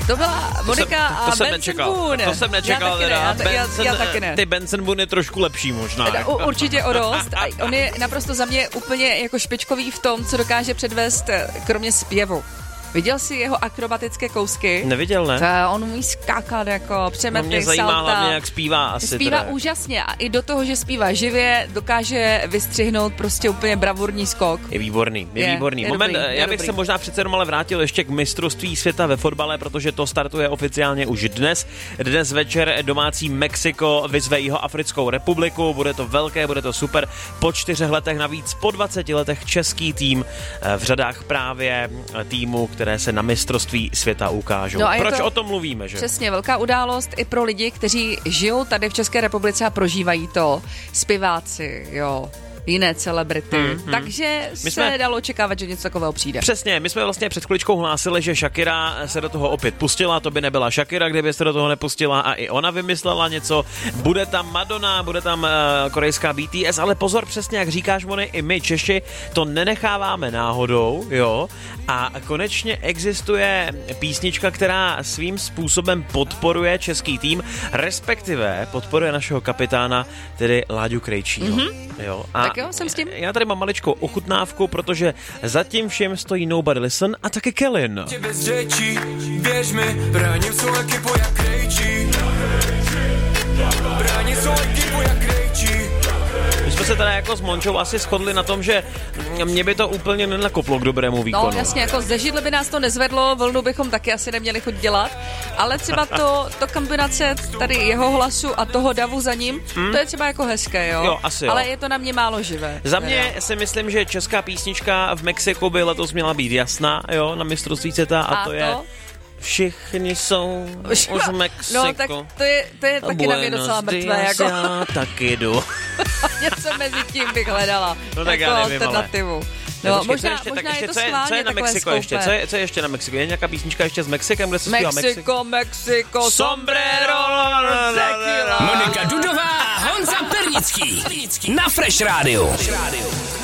To byla Monika a Benson Boone. To jsem nečekal. Já taky ne. Ty Benson Boone je trošku lepší možná. Určitě o dost. A on je naprosto za mě úplně jako špičkový v tom, co dokáže předvést kromě zpěvu. Viděl jsi jeho akrobatické kousky? Neviděl, ne? On umí skákat jako přemety, mě zajímá hlavně, jak zpívá asi. Zpívá úžasně a i do toho, že zpívá živě, dokáže vystřihnout prostě úplně bravurní skok. Je výborný. Moment, já bych se možná přece jenom ale vrátil ještě k mistrovství světa ve fotbale, protože to startuje oficiálně už dnes. Dnes večer domácí Mexiko vyzve Jihoafrickou republiku, bude to velké, bude to super. Po 4 letech, navíc po 20 letech český tým v řadách právě týmu, které se na mistrovství světa ukážou. No proč o tom mluvíme, že? Přesně, velká událost i pro lidi, kteří žijou tady v České republice a prožívají to. Zpěváci, jo, jiné celebrity. Takže se dalo očekávat, že něco takového přijde. Přesně, my jsme vlastně před chviličkou hlásili, že Shakira se do toho opět pustila, to by nebyla Shakira, kdyby se do toho nepustila a i ona vymyslela něco. Bude tam Madonna, bude tam korejská BTS, ale pozor, přesně jak říkáš, Moni, i my Češi to nenecháváme náhodou, jo. A konečně existuje písnička, která svým způsobem podporuje český tým, respektive podporuje našeho kapitána, tedy Láďu Krejčího. Jo. A tak jo, jsem s tím. Já tady mám maličkou ochutnávku, protože zatím všem stojí Nobody Listen a taky Kellyn. Bez řečí, věř mi, bráním svou ekipu jak Krejčí. Bráním svou ekipu jak Krejčí. My jsme se teda jako s Mončou asi shodli na tom, že mě by to úplně nenakoplo k dobrému výkonu. No jasně, jako ze židle by nás to nezvedlo, vlnu bychom taky asi neměli chuť dělat, ale třeba to kombinace tady jeho hlasu a toho davu za ním, to je třeba jako hezké, jo? Jo, asi jo. Ale je to na mě málo živé. Za mě si myslím, že česká písnička v Mexiku by letos měla být jasná, jo, na mistrovství světa a to je... Všichni jsou už Mexiko. No tak to je taky na mě docela mrtvé. Jako. Já taky jdu. Něco mezi tím bych hledala. No tak jako já nevím, alternativu. No, No, možná je to schválně co je na Mexiko ještě? Co je ještě na Mexiku? Je nějaká písnička ještě s Mexikem, kde se zpívá Mexiko, sombrero, tequila. Monika Dudová, Honza Pernický na Fresh Radio.